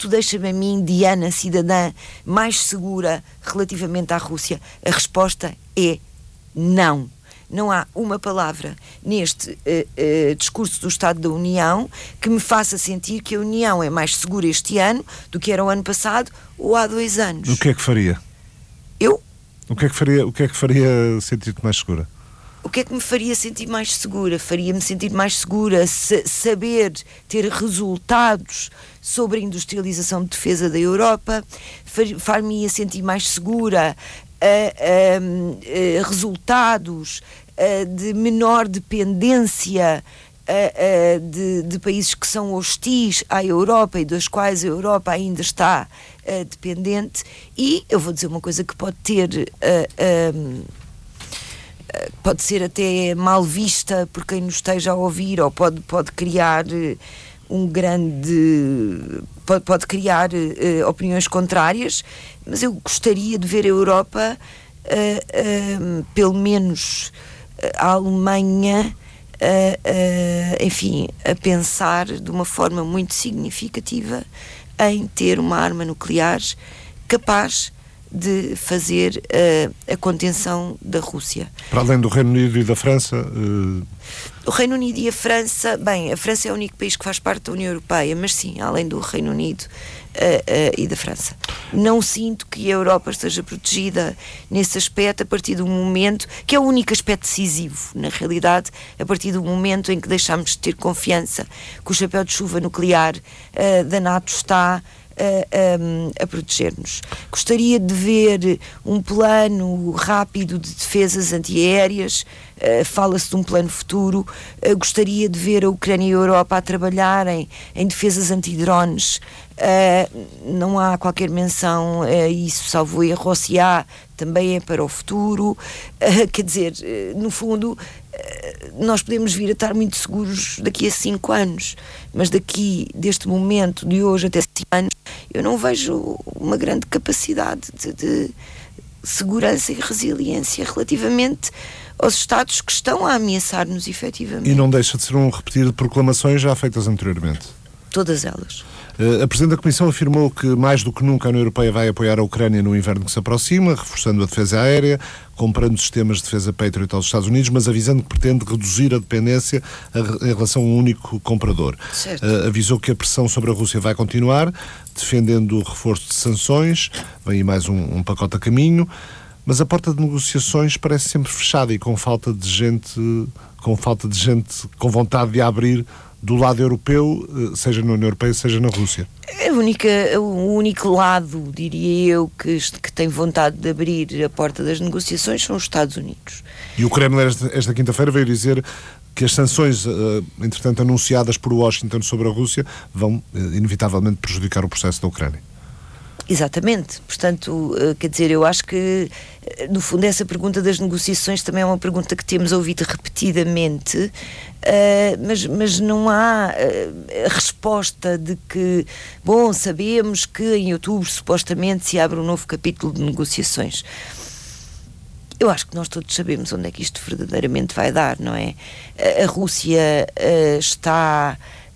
isto deixa-me a mim, Diana, cidadã, mais segura relativamente à Rússia? A resposta é não. Não há uma palavra neste discurso do Estado da União que me faça sentir que a União é mais segura este ano do que era o ano passado ou há 2 anos. O que é que faria? Eu? O que é que faria sentir-te mais segura? O que é que me faria sentir mais segura? Faria-me sentir mais segura saber ter resultados sobre a industrialização de defesa da Europa, far-me sentir mais segura resultados de menor dependência de países que são hostis à Europa e dos quais a Europa ainda está dependente. E eu vou dizer uma coisa que pode ser até mal vista por quem nos esteja a ouvir, ou pode criar pode criar opiniões contrárias, mas eu gostaria de ver a Europa, pelo menos a Alemanha, enfim, a pensar de uma forma muito significativa em ter uma arma nuclear capaz de fazer a contenção da Rússia. Para além do Reino Unido e da França? O Reino Unido e a França, bem, a França é o único país que faz parte da União Europeia, mas sim, além do Reino Unido e da França. Não sinto que a Europa esteja protegida nesse aspecto a partir do momento, que é o único aspecto decisivo, na realidade, a partir do momento em que deixamos de ter confiança que o chapéu de chuva nuclear da NATO está a proteger-nos. Gostaria de ver um plano rápido de defesas antiaéreas, fala-se de um plano futuro. Gostaria de ver a Ucrânia e a Europa a trabalharem em defesas antidrones. Não há qualquer menção a isso, salvo erro, ou se há, também é para o futuro. Quer dizer, no fundo, nós podemos vir a estar muito seguros daqui a 5 anos, mas deste momento, de hoje até 5 anos, eu não vejo uma grande capacidade de segurança e resiliência relativamente aos Estados que estão a ameaçar-nos efetivamente. E não deixa de ser um repetir de proclamações já feitas anteriormente. Todas elas. A Presidente da Comissão afirmou que mais do que nunca a União Europeia vai apoiar a Ucrânia no inverno que se aproxima, reforçando a defesa aérea, comprando sistemas de defesa Patriot aos Estados Unidos, mas avisando que pretende reduzir a dependência em relação a um único comprador. Avisou que a pressão sobre a Rússia vai continuar, defendendo o reforço de sanções, vem aí mais um pacote a caminho, mas a porta de negociações parece sempre fechada e com falta de gente com vontade de a abrir do lado europeu, seja na União Europeia, seja na Rússia. O único lado, diria eu, que tem vontade de abrir a porta das negociações são os Estados Unidos. E o Kremlin esta quinta-feira veio dizer que as sanções, entretanto anunciadas por Washington sobre a Rússia, vão inevitavelmente prejudicar o processo da Ucrânia. Exatamente, portanto, quer dizer, eu acho que no fundo essa pergunta das negociações também é uma pergunta que temos ouvido repetidamente, mas não há resposta de que, bom, sabemos que em outubro supostamente se abre um novo capítulo de negociações. Eu acho que nós todos sabemos onde é que isto verdadeiramente vai dar, não é? A Rússia está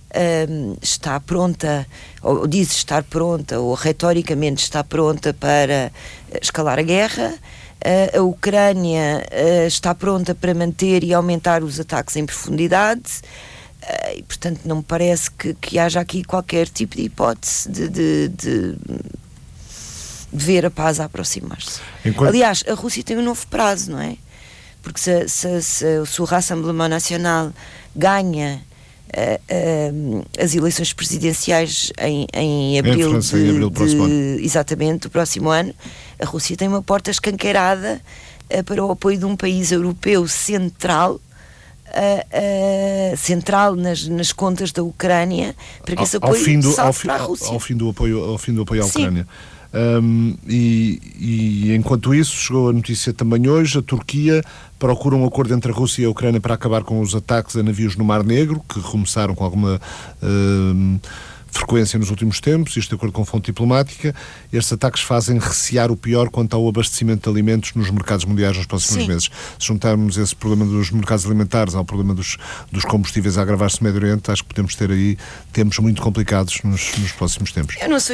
pronta, ou diz estar pronta, ou retoricamente está pronta para escalar a guerra. A Ucrânia está pronta para manter e aumentar os ataques em profundidade, e portanto não me parece que haja aqui qualquer tipo de hipótese de ver a paz a aproximar-se. Aliás, a Rússia tem um novo prazo, não é? Porque se o Rassemblement Nacional ganha as eleições presidenciais em abril, exatamente, do próximo ano, a Rússia tem uma porta escancarada para o apoio de um país europeu central nas contas da Ucrânia, para que esse apoio salte para a Rússia. Ao fim do apoio à Ucrânia. E enquanto isso, chegou a notícia também hoje, a Turquia procura um acordo entre a Rússia e a Ucrânia para acabar com os ataques a navios no Mar Negro, que começaram com alguma frequência nos últimos tempos, isto de acordo com fonte diplomática. Estes ataques fazem recear o pior quanto ao abastecimento de alimentos nos mercados mundiais nos próximos meses. Se juntarmos esse problema dos mercados alimentares ao problema dos combustíveis a agravar-se no Médio Oriente, acho que podemos ter aí tempos muito complicados nos próximos tempos. Eu não sei